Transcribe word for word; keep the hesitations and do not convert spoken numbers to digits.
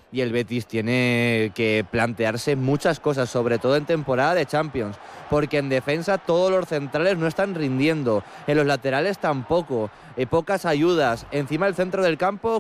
y el Betis tiene que plantearse muchas cosas, sobre todo en temporada de Champions, porque en defensa todos los centrales no están rindiendo, en los laterales tampoco, eh, pocas ayudas, encima el centro del campo